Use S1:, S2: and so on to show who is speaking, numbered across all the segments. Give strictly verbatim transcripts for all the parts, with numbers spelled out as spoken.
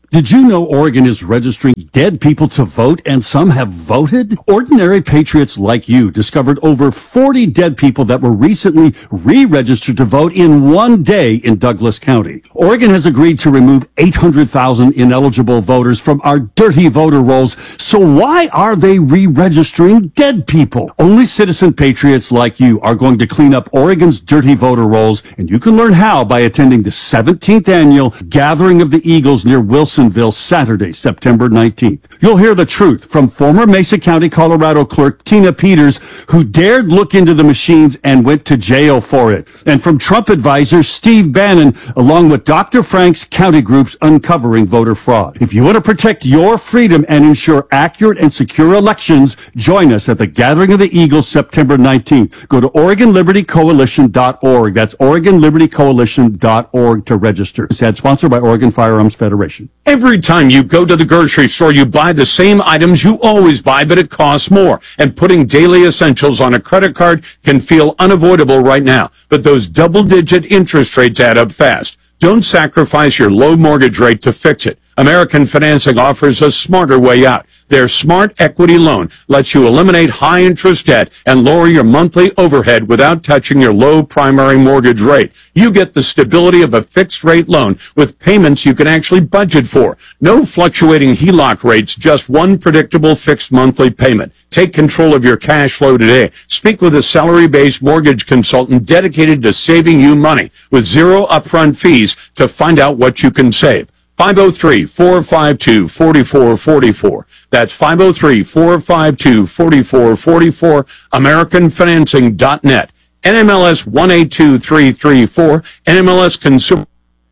S1: Did you know Oregon is registering dead people to vote, and some have voted? Ordinary patriots like you discovered over forty dead people that were recently re-registered to vote in one day in Douglas County. Oregon has agreed to remove eight hundred thousand ineligible voters from our dirty voter rolls, so why are they re-registering dead people? Only citizen patriots like you are going to clean up Oregon's dirty voter rolls, and you can learn how by attending the seventeenth annual Gathering of the Eagles near Wilson Saturday, September nineteenth. You'll hear the truth from former Mesa County, Colorado clerk Tina Peters, who dared look into the machines and went to jail for it. And from Trump advisor Steve Bannon, along with Doctor Frank's county groups uncovering voter fraud. If you want to protect your freedom and ensure accurate and secure elections, join us at the Gathering of the Eagles, September nineteenth. Go to Oregon Liberty Coalition dot org. That's Oregon Liberty Coalition dot org to register. This ad sponsored by Oregon Firearms Federation.
S2: Every time you go to the grocery store, you buy the same items you always buy, but it costs more. And putting daily essentials on a credit card can feel unavoidable right now. But those double-digit interest rates add up fast. Don't sacrifice your low mortgage rate to fix it. American Financing offers a smarter way out. Their Smart Equity Loan lets you eliminate high-interest debt and lower your monthly overhead without touching your low primary mortgage rate. You get the stability of a fixed-rate loan with payments you can actually budget for. No fluctuating H E L O C rates, just one predictable fixed monthly payment. Take control of your cash flow today. Speak with a salary-based mortgage consultant dedicated to saving you money with zero upfront fees to find out what you can save. five oh three, four five two, four four four four. That's five oh three, four five two, four four four four, American Financing dot net. N M L S one eight two three three four, N M L S Consumer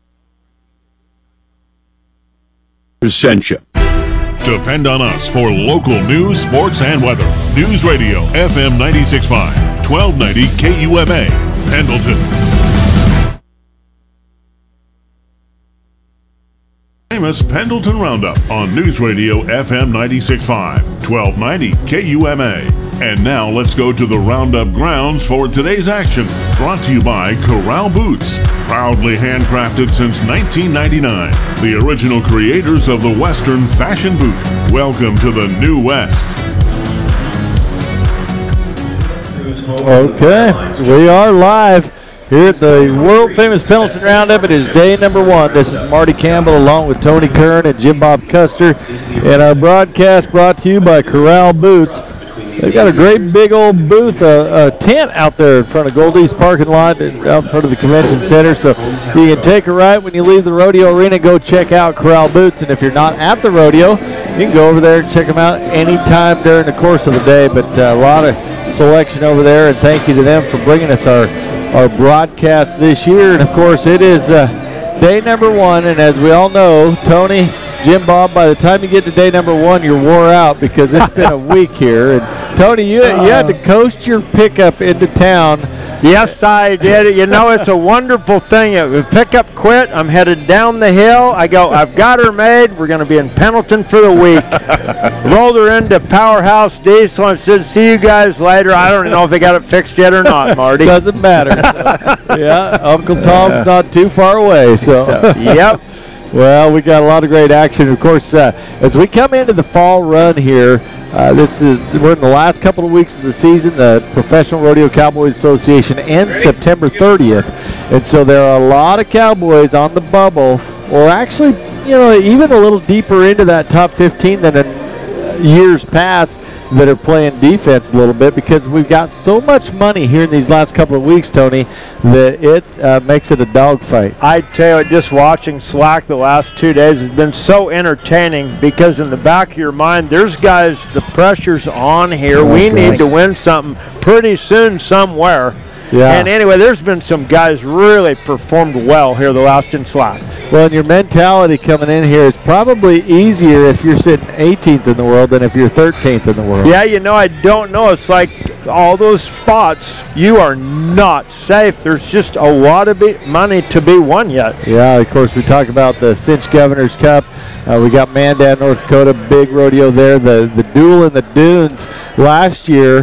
S2: sent you.
S3: Depend on us for local news, sports, and weather. News Radio, F M ninety-six point five, twelve ninety K U M A, Pendleton. Famous Pendleton Roundup on News Radio F M ninety-six point five, twelve ninety K U M A. And now let's go to the Roundup grounds for today's action. Brought to you by Corral Boots. Proudly handcrafted since nineteen ninety-nine. The original creators of the Western fashion boot. Welcome to the New West.
S4: Okay, we are live here at the world-famous Pendleton Roundup. It is day number one. This is Marty Campbell along with Tony Kern and Jim Bob Custer. And our broadcast brought to you by Corral Boots. They've got a great big old booth, a, a tent out there in front of Goldie's parking lot. It's out in front of the convention center. So you can take a ride when you leave the rodeo arena. Go check out Corral Boots. And if you're not at the rodeo, you can go over there and check them out anytime during the course of the day. But uh, a lot of selection over there. And thank you to them for bringing us our our broadcast this year. And of course it is uh, day number one, and as we all know, Tony, Jim Bob, by the time you get to day number one, you're wore out because it's been a week here. And Tony, you, you had to coast your pickup into town.
S5: Yes, I did. You know, it's a wonderful thing. If pickup quit, I'm headed down the hill. I go, I've got her made. We're going to be in Pendleton for the week. Rolled her into Powerhouse Diesel and said, see you guys later. I don't know if they got it fixed yet or not, Marty.
S4: Doesn't matter. So, yeah, Uncle Tom's not too far away. So,
S5: so yep.
S4: Well, we got a lot of great action. Of course, uh, as we come into the fall run here, uh, this is we're in the last couple of weeks of the season. The Professional Rodeo Cowboys Association ends September thirtieth, and so there are a lot of cowboys on the bubble, or actually, you know, even a little deeper into that top fifteen than in years past, that are playing defense a little bit, because we've got so much money here in these last couple of weeks, Tony, that it uh, makes it a dogfight.
S5: I tell you, just watching Slack the last two days has been so entertaining, because in the back of your mind, there's guys, the pressure's on here. Oh, we gosh. need to win something pretty soon somewhere.
S4: Yeah.
S5: And anyway, there's been some guys really performed well here the last in Slack.
S4: Well, and your mentality coming in here is probably easier if you're sitting eighteenth in the world than if you're thirteenth in the world.
S5: Yeah, you know, I don't know. It's like all those spots, you are not safe. There's just a lot of be- money to be won yet.
S4: Yeah, of course, we talk about the Cinch Governor's Cup. Uh, we got Mandan, North Dakota, big rodeo there. The, the duel in the dunes last year.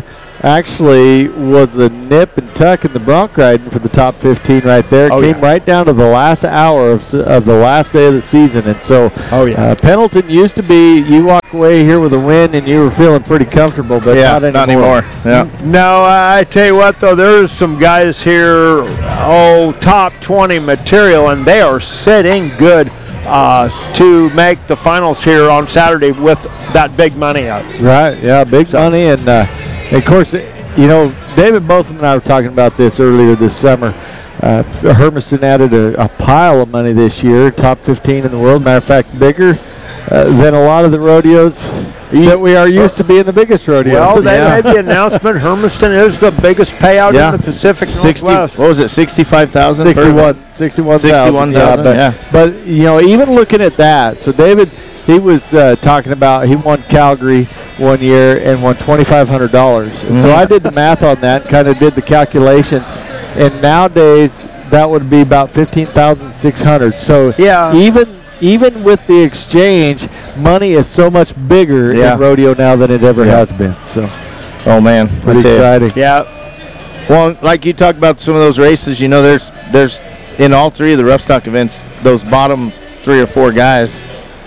S4: actually was a nip and tuck in the bronc riding for the top fifteen right there. It
S5: Oh,
S4: came
S5: yeah.
S4: right down to the last hour of, s- of the last day of the season. And so
S5: Oh, yeah.
S4: uh, Pendleton used to be, you walk away here with a win and you were feeling pretty comfortable, but
S6: Yeah,
S4: not anymore.
S6: Yeah.
S5: No, I I tell you what, though, there's some guys here, oh, top twenty material, and they are sitting good uh, to make the finals here on Saturday with that big money out.
S4: Right, yeah, big money. And, uh, of course, you know, David Botham and I were talking about this earlier this summer. Uh, Hermiston added a, a pile of money this year, top fifteen in the world. Matter of fact, bigger uh, than a lot of the rodeos that we are used to being the biggest rodeo.
S5: Well, they
S6: Yeah.
S5: made the announcement. Hermiston is the biggest payout
S6: Yeah.
S5: in the Pacific
S6: Sixty.
S5: Northwest.
S6: What was it? Sixty-five thousand.
S4: sixty-one, sixty-one thousand.
S6: sixty-one thousand,
S4: but,
S6: yeah.
S4: but, you know, even looking at that, so David, he was uh, talking about, he won Calgary one year and won twenty-five hundred dollars. And so
S6: Mhm.
S4: I did the math on that, kind of did the calculations, and nowadays that would be about fifteen thousand six hundred dollars. So
S5: Yeah.
S4: even even with the exchange, money is so much bigger
S6: Yeah.
S4: in rodeo now than it ever
S6: Yeah.
S4: has been. So
S6: Oh man, I
S4: pretty
S6: tell you.
S4: exciting.
S5: Yeah.
S6: Well, like you talked about some of those races, you know, there's there's in all three of the rough stock events, those bottom three or four guys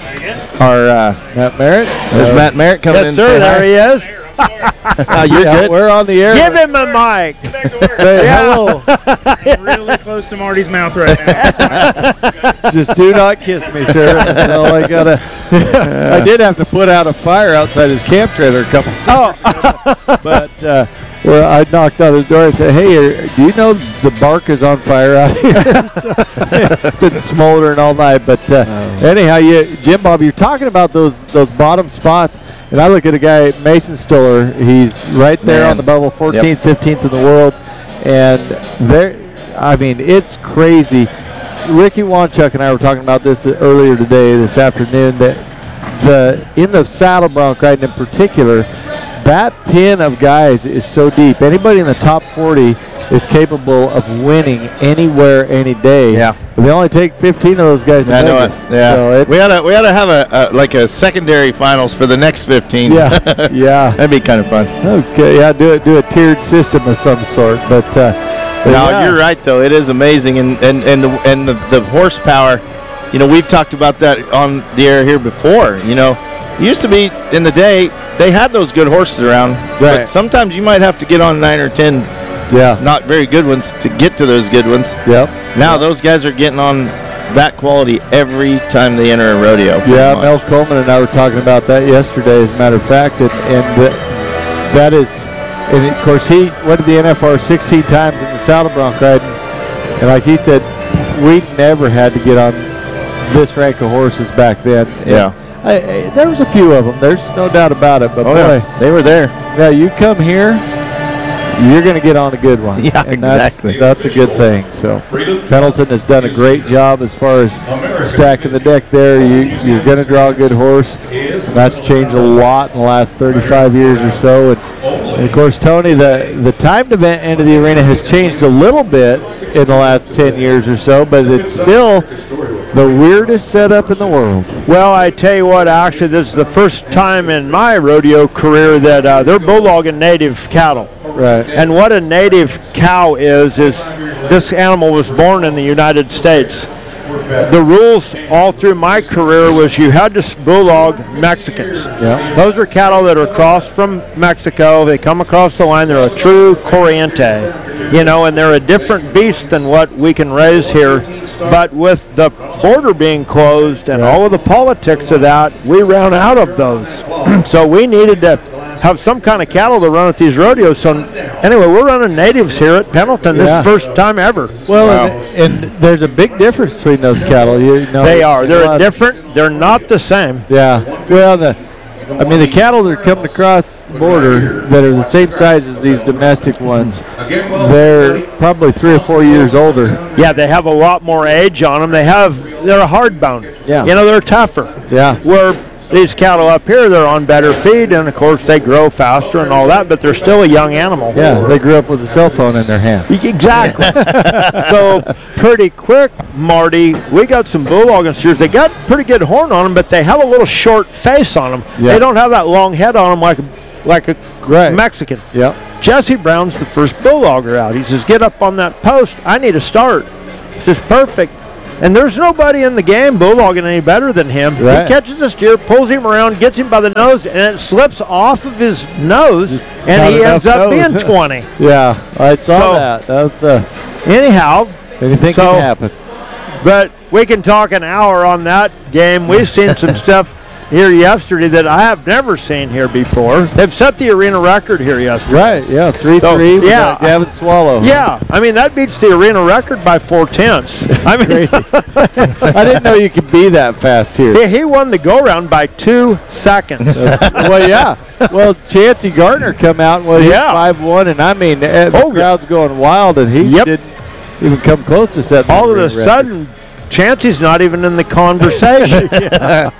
S6: are. Uh,
S4: Matt Merritt?
S6: there's
S4: Uh,
S6: Matt Merritt coming
S5: Yes,
S6: in.
S5: sir.
S6: saying
S5: There
S6: hi.
S5: he is.
S6: Uh, you're
S4: yeah,
S6: good.
S4: we're on the air.
S5: Give him a mic.
S4: Say
S5: Yeah.
S4: hello.
S7: really close to Marty's mouth right now.
S4: Just do not kiss me, sir. That's all I gotta. I did have to put out a fire outside his camp trailer a couple summers ago, but uh, where I knocked on his door and said, "Hey, are, do you know the bark is on fire out here?" So, it's been smoldering all night. But uh, anyhow, you, Jim Bob, you're talking about those those bottom spots, and I look at a guy, Mason Stiller. He's right there
S6: Man.
S4: on the bubble, fourteenth, fifteenth in the world, and there. I mean, it's crazy. Ricky Wanchuk and I were talking about this earlier today, this afternoon, that the in the saddle bronc riding in particular, that pin of guys is so deep. Anybody in the top forty is capable of winning anywhere, any day.
S6: Yeah.
S4: But they only take fifteen of those guys to
S6: I know it.
S4: Vegas.
S6: Yeah,
S4: So it's,
S6: we ought to we ought to have a, a like a secondary finals for the next fifteen.
S4: yeah, yeah.
S6: That'd be kind of fun.
S4: Okay, yeah, do it, do a tiered system of some sort. But, uh, but
S6: No,
S4: yeah.
S6: you're right though. It is amazing, and and and the, and the, the horsepower. You know, we've talked about that on the air here before. You know, it used to be in the day they had those good horses around,
S4: Right.
S6: but sometimes you might have to get on nine or ten
S4: Yeah.
S6: not very good ones to get to those good ones.
S4: Yep.
S6: Now those guys are getting on that quality every time they enter a rodeo. pretty
S4: Yeah,
S6: much.
S4: Mel Coleman and I were talking about that yesterday, as a matter of fact, and, and uh, that is, and of course he went to the N F R sixteen times in the saddle bronc riding, and like he said, we never had to get on this rank of horses back then. And
S6: Yeah.
S4: I, I, there was a few of them. There's no doubt about it. But
S6: Oh
S4: boy,
S6: yeah, they were there.
S4: now you come here, you're going to get on a good one.
S6: Yeah,
S4: and that's,
S6: exactly.
S4: That's a good thing. So Pendleton has done a great job as far as stacking the deck there. You, you're going to draw a good horse. And that's changed a lot in the last thirty-five years or so. And, and of course, Tony, the, the timed event end of the arena has changed a little bit in the last ten years or so, but it's still the weirdest setup in the world.
S5: Well, I tell you what, actually, this is the first time in my rodeo career that uh, they're bulldogging native cattle.
S4: Right.
S5: And what a native cow is, is this animal was born in the United States. The rules all through my career was you had to bulldog Mexicans.
S4: Yeah.
S5: Those are cattle that are crossed from Mexico. They come across the line. They're a true Corriente, you know, and they're a different beast than what we can raise here. But with the border being closed and all of the politics of that, we ran out of those. So we needed to have some kind of cattle to run at these rodeos. So anyway, we're running natives here at Pendleton. This
S4: Yeah.
S5: is the first time ever.
S4: Well,
S6: Wow.
S4: and, and there's a big difference between those cattle. You know,
S5: They are.
S4: there's a
S5: They're
S4: lot-
S5: different. They're not the same.
S4: Yeah. Well, the, I mean, the cattle that are coming across the border that are the same size as these domestic ones, they're probably three or four years older.
S5: Yeah, they have a lot more age on them. They have. They're a hard bone.
S4: Yeah.
S5: You know, they're tougher.
S4: Yeah.
S5: Where these cattle up here, they're on better feed, and of course they grow faster and all that, but they're still a young animal.
S4: Yeah. They grew up with a cell phone in their hand.
S5: Exactly. So pretty quick, Marty, we got some bulldog steers. They got pretty good horn on them, but they have a little short face on them.
S4: Yeah.
S5: They don't have that long head on them like like a
S4: Right.
S5: Mexican.
S4: Yep.
S5: Jesse Brown's the first Bulldogger out. He says, get up on that post. I need a start. He says, perfect. And there's nobody in the game bulldogging any better than him.
S4: Right.
S5: He catches the steer, pulls him around, gets him by the nose, and it slips off of his nose,
S4: Not
S5: and he
S4: enough
S5: ends up
S4: nose.
S5: being twenty.
S4: Yeah, I saw
S5: So-
S4: that. That's uh,
S5: Anyhow,
S4: anything
S5: so-
S4: can happen.
S5: but we can talk an hour on that game. We've seen some stuff here yesterday that I have never seen here before. They've set the arena record here yesterday.
S4: Right, yeah, three
S5: So,
S4: three. with
S5: yeah.
S4: that Gavin Swallow.
S5: Yeah, I mean, that beats the arena record by four tenths. I mean,
S4: Crazy. I didn't know you could be that fast here.
S5: he, he won the go-round by two seconds.
S4: Well, yeah. Well, Chancey Gardner come out and well, he's
S5: Yeah.
S4: five one, and I mean, eh, the
S5: Oh, yeah.
S4: crowd's going wild, and he
S5: Yep.
S4: didn't even come close to setting
S5: All
S4: the
S5: of a
S4: arena record.
S5: sudden, Chancey's not even in the conversation.
S4: yeah.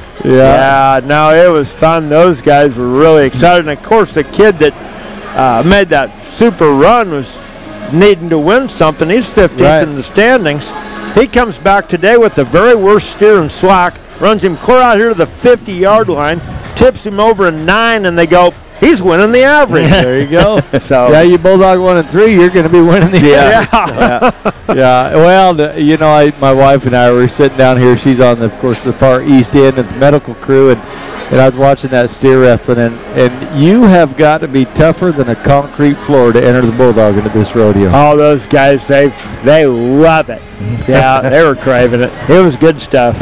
S5: Yeah, no, it was fun. Those guys were really excited. And, of course, the kid that uh, made that super run was needing to win something. He's fifteenth
S4: Right.
S5: in the standings. He comes back today with the very worst steer and slack, runs him clear out here to the fifty-yard line, tips him over a nine, and they go, he's winning the average.
S4: There you go.
S5: So,
S4: Yeah, you Bulldog one and three, you're going to be winning the
S5: yeah.
S4: Yeah, well, the- you know, I, my wife and I were sitting down here. She's on, the, of course, the far east end of the medical crew, and, and I was watching that steer wrestling, and, and you have got to be tougher than a concrete floor to enter the Bulldog into this rodeo.
S5: All those guys, they they love it. Yeah, they were craving it. It was good stuff.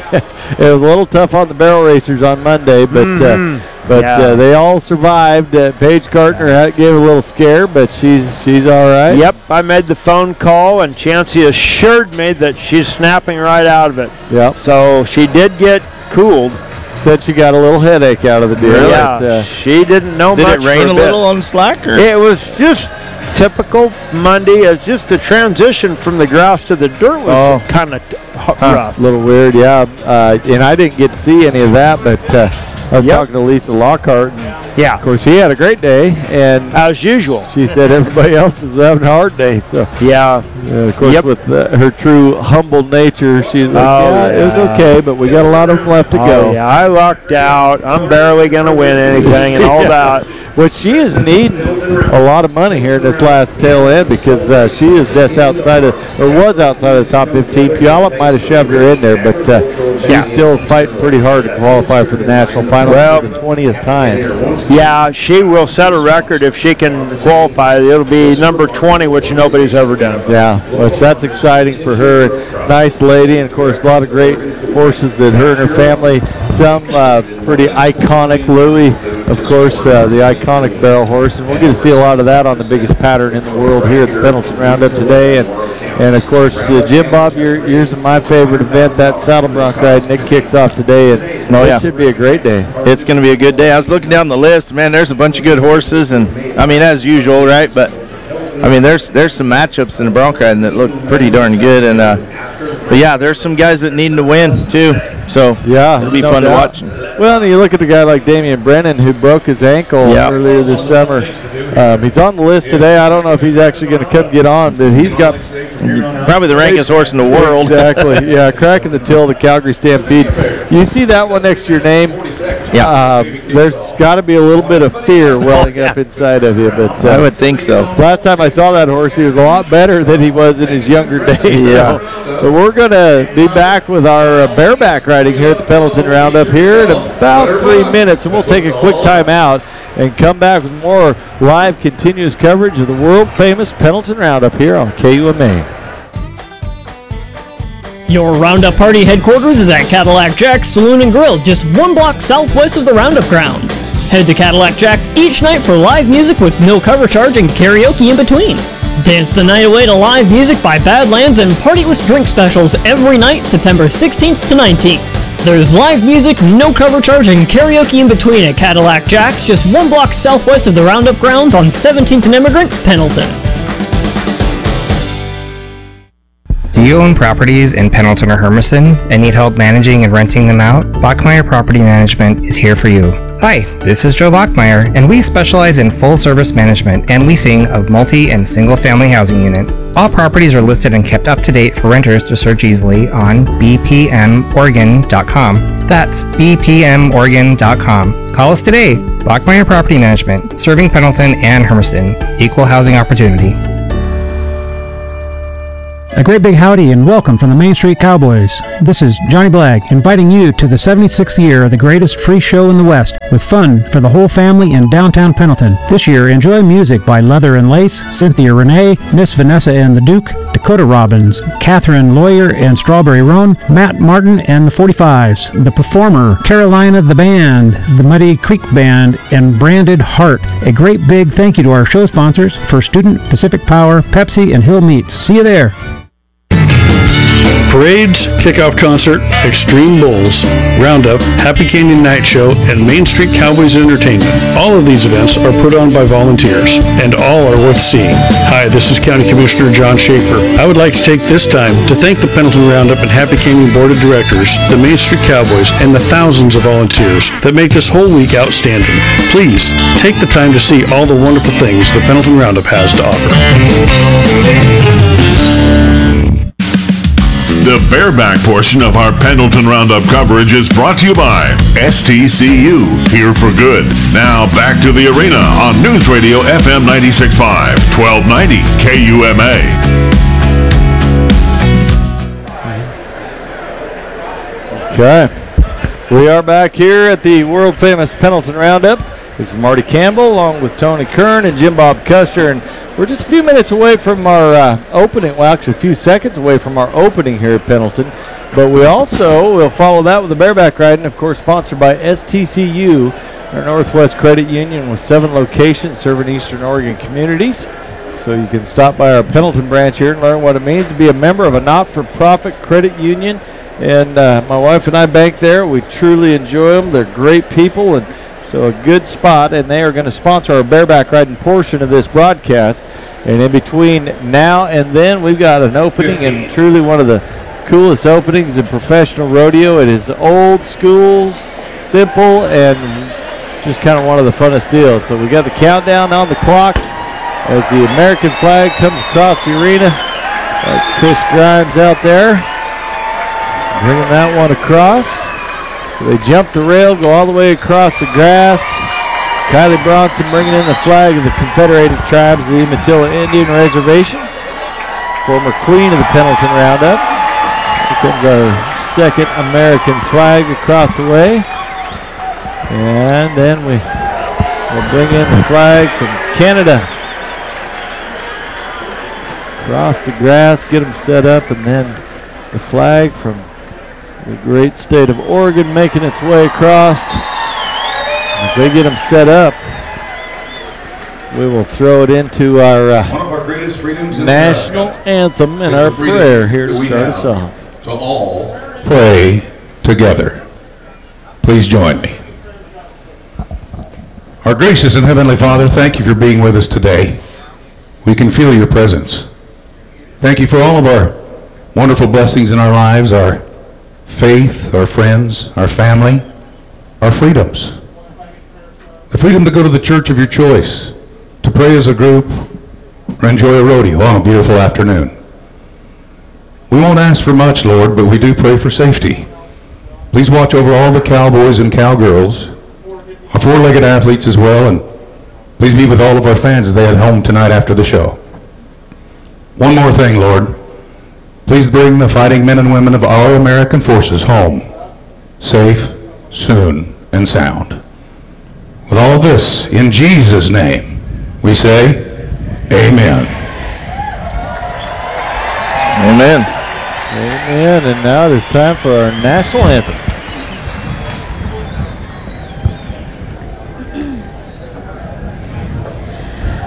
S4: It was a little tough on the barrel racers on Monday, but uh, but
S5: Yeah.
S4: uh, they all survived. Uh, Paige Cartner had, gave a little scare, but she's she's all right.
S5: Yep, I made the phone call, and Chancey assured me that she's snapping right out of it.
S4: Yep.
S5: So she did get cooled.
S4: Said she got a little headache out of the deal.
S5: Yeah,
S4: but, uh,
S5: she didn't know
S6: Did
S5: much.
S6: it rain
S5: for
S6: a
S5: bit.
S6: little on slack? Or?
S5: It was just typical Monday. It's just the transition from the grass to the dirt was
S4: Oh.
S5: kind of rough.
S4: a little weird, yeah. Uh, and I didn't get to see any of that, but uh, I was
S5: Yep.
S4: talking to Lisa Lockhart, and of
S5: Yeah,
S4: course she had a great day, and
S5: as usual.
S4: she said everybody else was having a hard day. So,
S5: Yeah,
S4: uh, of course,
S5: Yep.
S4: with uh, her true humble nature, she's like,
S5: Oh,
S4: yeah, it was
S5: yeah.
S4: okay, but we got a lot of them left to
S5: oh,
S4: go.
S5: yeah. I lucked out. I'm barely gonna win anything and all
S4: Yeah.
S5: that.
S4: But she is needing a lot of money here in this last tail end because uh, she is just outside of, or was outside of the top fifteen. Puyallup might have shoved her in there, but uh, she's
S5: Yeah.
S4: still fighting pretty hard to qualify for the national final
S5: Well-
S4: for the twentieth time.
S5: Yeah, she will set a record if she can qualify. It'll be number twenty, which nobody's ever done.
S4: Yeah, which that's exciting for her. Nice lady, and of course a lot of great horses that her and her family. Some uh, pretty iconic Louis, of course, uh, the iconic barrel horse, and we'll get to see a lot of that on the biggest pattern in the world here at the Pendleton Roundup today. And and of course, uh, Jim Bob, your, yours is my favorite event, that saddle bronc ride, and it kicks off today, and
S6: Oh,
S4: it
S6: yeah.
S4: should be a great day.
S6: It's going to be a good day. I was looking down the list, man. There's a bunch of good horses, and I mean, as usual, right? But I mean, there's there's some matchups in the bronc riding that look pretty darn good, and uh, but yeah, there's some guys that need to win too. So
S4: Yeah,
S6: it'll be
S4: no
S6: fun
S4: doubt.
S6: to watch.
S4: Well, and you look at a guy like Damian Brennan who broke his ankle
S6: Yeah.
S4: earlier this summer. Um, he's on the list today. I don't know if he's actually going to come get on, but he's got
S6: Probably the rankest horse in the world.
S4: Exactly. Yeah, cracking the till, the Calgary Stampede. You see that one next to your name?
S6: Yeah.
S4: Uh, there's got to be a little bit of fear welling up inside of you. But uh,
S6: I would think so.
S4: last time I saw that horse, he was a lot better than he was in his younger days.
S6: Yeah.
S4: So, but we're going to be back with our uh, bareback riding here at the Pendleton Roundup here in about three minutes, and we'll take a quick time out and come back with more live continuous coverage of the world-famous Pendleton Roundup here on K U M A.
S8: Your Roundup Party headquarters is at Cadillac Jack's Saloon and Grill, just one block southwest of the Roundup grounds. Head to Cadillac Jack's each night for live music with no cover charge and karaoke in between. Dance the night away to live music by Badlands and party with drink specials every night September sixteenth to nineteenth. There's live music, no cover charge, and karaoke in between at Cadillac Jack's, just one block southwest of the Roundup grounds on seventeenth and Immigrant, Pendleton.
S9: Do you own properties in Pendleton or Hermiston and need help managing and renting them out? Bachmeyer Property Management is here for you. Hi, this is Joe Bachmeyer, and we specialize in full-service management and leasing of multi- and single-family housing units. All properties are listed and kept up to date for renters to search easily on b p m oregon dot com. That's b p m oregon dot com. Call us today. Bachmeyer Property Management, serving Pendleton and Hermiston. Equal housing opportunity.
S10: A great big howdy and welcome from the Main Street Cowboys. This is Johnny Blagg inviting you to the seventy-sixth year of the greatest free show in the West with fun for the whole family in downtown Pendleton. This year, enjoy music by Leather and Lace, Cynthia Renee, Miss Vanessa and the Duke, Dakota Robbins, Catherine Lawyer and Strawberry Roan, Matt Martin and the forty-fives, The Performer, Carolina the Band, the Muddy Creek Band, and Branded Heart. A great big thank you to our show sponsors, First Student, Pacific Power, Pepsi, and Hill Meats. See you there.
S11: Parades, kickoff concert, Extreme Bulls, Roundup, Happy Canyon Night Show, and Main Street Cowboys Entertainment. All of these events are put on by volunteers, and all are worth seeing. Hi, this is County Commissioner John Schaefer. I would like to take this time to thank the Pendleton Roundup and Happy Canyon Board of Directors, the Main Street Cowboys, and the thousands of volunteers that make this whole week outstanding. Please, take the time to see all the wonderful things the Pendleton Roundup has to offer.
S3: The bareback portion of our Pendleton Roundup coverage is brought to you by S T C U, here for good. Now back to the arena on News Radio F M ninety-six point five, twelve ninety K U M A.
S4: Okay. We are back here at the world famous Pendleton Roundup. This is Marty Campbell along with Tony Kern and Jim Bob Custer, and we're just a few minutes away from our uh, opening. Well, actually a few seconds away from our opening here at Pendleton. But we also will follow that with the bareback riding, of course, sponsored by S T C U, our Northwest Credit Union with seven locations serving Eastern Oregon communities. So you can stop by our Pendleton branch here and learn what it means to be a member of a not-for-profit credit union. And uh, my wife and I bank there. We truly enjoy them. They're great people, and so a good spot, and they are going to sponsor our bareback riding portion of this broadcast. And in between now and then, we've got an opening, and truly one of the coolest openings in professional rodeo. It is old school, simple, and just kind of one of the funnest deals. So we got the countdown on the clock as the American flag comes across the arena. Uh, Chris Grimes out there bringing that one across. They jump the rail, go all the way across the grass. Kylie Bronson bringing in the flag of the Confederated Tribes of the Umatilla Indian Reservation. Former queen of the Pendleton Roundup. Here comes our second American flag across the way. And then we will bring in the flag from Canada. Across the grass, get them set up, and then the flag from the great state of Oregon making its way across. If they get them set up, we will throw it into our, uh,
S12: One of our greatest freedoms in
S4: national
S12: America
S4: anthem and
S12: is
S4: our
S12: the freedom
S4: prayer here to
S12: that we
S4: start
S12: have
S4: us off.
S12: To all pray together. Please join me. Our gracious and heavenly Father, thank you for being with us today. We can feel your presence. Thank you for all of our wonderful blessings in our lives, our faith, our friends, our family, our freedoms. The freedom to go to the church of your choice, to pray as a group, or enjoy a rodeo on a beautiful afternoon. We won't ask for much, Lord, but we do pray for safety. Please watch over all the cowboys and cowgirls, our four-legged athletes as well, and please be with all of our fans as they head home tonight after the show. One more thing, Lord. Please bring the fighting men and women of our American forces home, safe, soon, and sound. With all this, in Jesus' name, we say, amen.
S6: Amen.
S4: Amen. And now it is time for our national anthem.